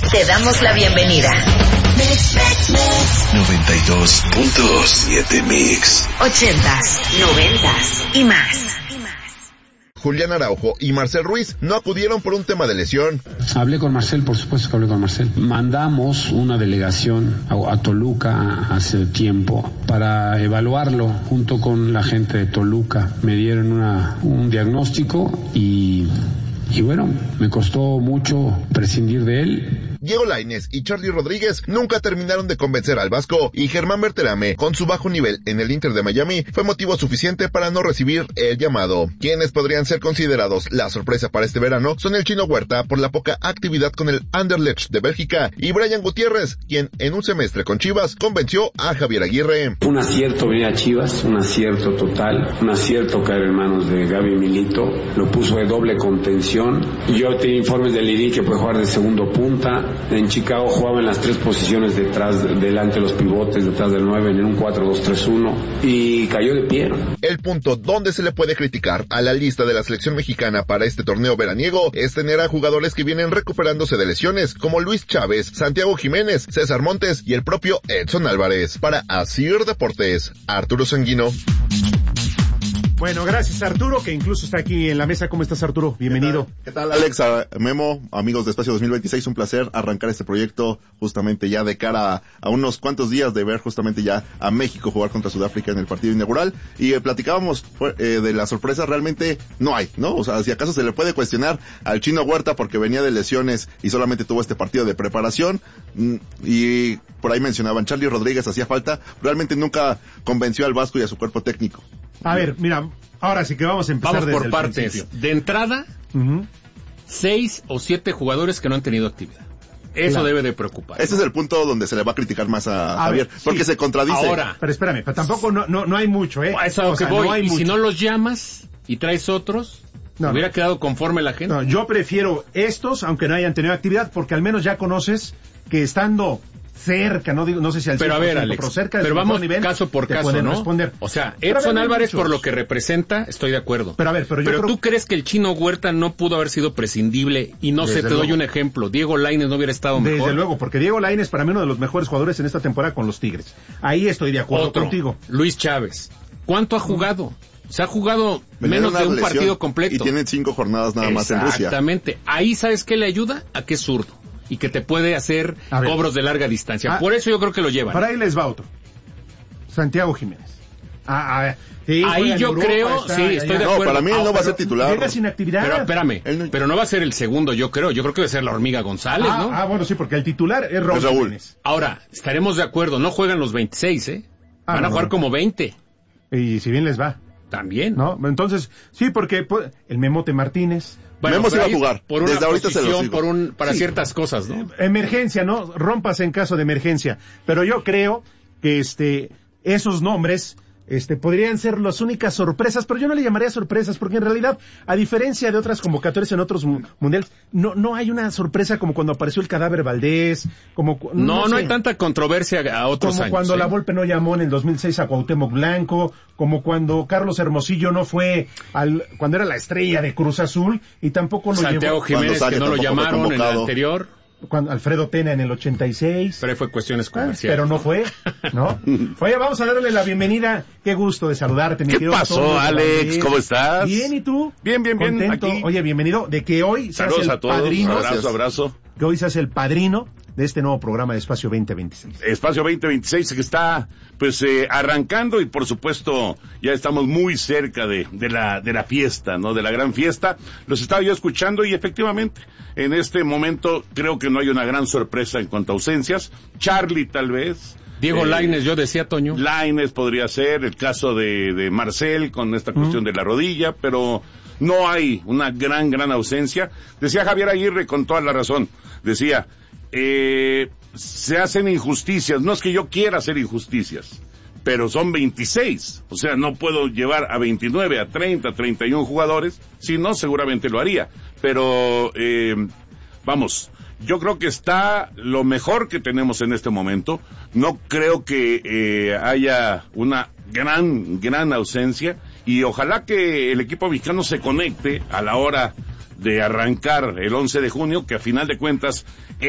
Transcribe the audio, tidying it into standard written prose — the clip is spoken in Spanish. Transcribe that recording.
Te damos la bienvenida. 92.7 Mix. 80s, 90s y más. Julián Araujo y Marcel Ruiz no acudieron por un tema de lesión. Hablé con Marcel, por supuesto que hablé con Marcel. Mandamos una delegación a Toluca hace tiempo para evaluarlo junto con la gente de Toluca. Me dieron un diagnóstico y bueno, me costó mucho prescindir de él. Diego Lainez y Charly Rodríguez nunca terminaron de convencer al Vasco, y Germán Berterame, con su bajo nivel en el Inter de Miami, fue motivo suficiente para no recibir el llamado. Quienes podrían ser considerados la sorpresa para este verano son el Chino Huerta por la poca actividad con el Anderlecht de Bélgica, y Brian Gutiérrez, quien en un semestre con Chivas convenció a Javier Aguirre. Un acierto venir a Chivas, un acierto total, un acierto caer en manos de Gaby Milito, lo puso de doble contención. Yo tenía informes de Liri que puede jugar de segundo punta. En Chicago jugaba en las tres posiciones delante de los pivotes, detrás del 9, en un 4-2-3-1, y cayó de pie. El punto donde se le puede criticar a la lista de la selección mexicana para este torneo veraniego es tener a jugadores que vienen recuperándose de lesiones, como Luis Chávez, Santiago Jiménez, César Montes y el propio Edson Álvarez. Para Asir Deportes, Arturo Sanguino. Bueno, gracias Arturo, que incluso está aquí en la mesa. ¿Cómo estás, Arturo? Bienvenido. ¿Qué tal, Alex? Memo, amigos de Espacio 2026, un placer arrancar este proyecto justamente ya de cara a unos cuantos días de ver justamente ya a México jugar contra Sudáfrica en el partido inaugural. Y platicábamos de la sorpresa, realmente no hay, ¿no? O sea, si acaso se le puede cuestionar al Chino Huerta porque venía de lesiones y solamente tuvo este partido de preparación. Y por ahí mencionaban, Charly Rodríguez hacía falta, realmente nunca convenció al Vasco y a su cuerpo técnico. A ver, mira, ahora sí que vamos a empezar desde por partes. Principio. De entrada, 6 o 7 jugadores que no han tenido actividad. Eso debe de preocupar. Ese es el punto donde se le va a criticar más a Javier, porque se contradice. Ahora. Pero espérame, pero tampoco no hay mucho, ¿eh? Eso a lo que voy. No hay y mucho. si no los llamas y traes otros, hubiera quedado conforme la gente. No, yo prefiero estos, aunque no hayan tenido actividad, porque al menos ya conoces que estando cerca, no sé si al 100%, pero a ver, Alex, pero cerca pero vamos nivel, caso por caso, ¿no? Responder. O sea, Edson Álvarez, por lo que representa, estoy de acuerdo. Pero a ver, pero ¿tú crees que el Chino Huerta no pudo haber sido prescindible? Y no sé, te doy un ejemplo. Diego Lainez no hubiera estado mejor. Desde luego, porque Diego Lainez para mí uno de los mejores jugadores en esta temporada con los Tigres. Ahí estoy de acuerdo contigo. Luis Chávez. ¿Cuánto ha jugado? Se ha jugado menos de un partido completo. Y tienen 5 jornadas nada más en Rusia. Exactamente. Ahí, ¿sabes qué le ayuda? A que es zurdo. Y que te puede hacer cobros de larga distancia. Por eso yo creo que lo llevan. Para ahí les va otro. Santiago Jiménez. Sí, ahí yo creo, estoy de acuerdo. No, para mí él no va a ser titular. Llega sin actividad. Pero espérame, pero no va a ser el segundo, yo creo. Yo creo que va a ser la Hormiga González, ¿no? Bueno, sí, porque el titular es Raúl Jiménez. Ahora, estaremos de acuerdo, no juegan los 26, ¿eh? Van a jugar como 20. Y si bien les va. También. ¿No? Entonces, sí, porque el Memote Martínez... Bueno, Memo se va a jugar. Por una desde ahorita se lo digo. Para ciertas cosas, ¿no? Emergencia, ¿no? Rompas en caso de emergencia. Pero yo creo que esos nombres podrían ser las únicas sorpresas, pero yo no le llamaría sorpresas, porque en realidad, a diferencia de otras convocatorias en otros mundiales, no hay una sorpresa como cuando apareció el Cadáver Valdés, como... No hay tanta controversia a otros años. Como cuando La Volpe no llamó en el 2006 a Cuauhtémoc Blanco, como cuando Carlos Hermosillo no fue cuando era la estrella de Cruz Azul, y tampoco lo Santiago Jiménez, que no lo llamaron en el anterior. Cuando Alfredo Tena en el 86. Pero fue cuestiones comerciales. Pero no fue, ¿no? Oye, vamos a darle la bienvenida. Qué gusto de saludarte, mi querido. ¿Qué pasó, Alex? ¿Cómo estás? Bien, ¿y tú? Bien. Contento. Aquí. Oye, bienvenido. De que hoy se hace el padrino. Abrazo. Que hoy se hace el padrino de este nuevo programa de Espacio 2026. Espacio 2026 que está, arrancando y por supuesto ya estamos muy cerca de la fiesta, ¿no? De la gran fiesta. Los estaba yo escuchando y efectivamente, en este momento creo que no hay una gran sorpresa en cuanto a ausencias. Charly tal vez. Diego Lainez, yo decía, Toño. Lainez podría ser, el caso de Marcel con esta cuestión de la rodilla, pero no hay una gran ausencia. Decía Javier Aguirre con toda la razón, decía, se hacen injusticias, no es que yo quiera hacer injusticias, pero son 26, o sea, no puedo llevar a 29, a 30, 31 jugadores, si no, seguramente lo haría, pero vamos, yo creo que está lo mejor que tenemos en este momento, no creo que haya una gran ausencia, y ojalá que el equipo mexicano se conecte a la hora de arrancar el 11 de junio, que a final de cuentas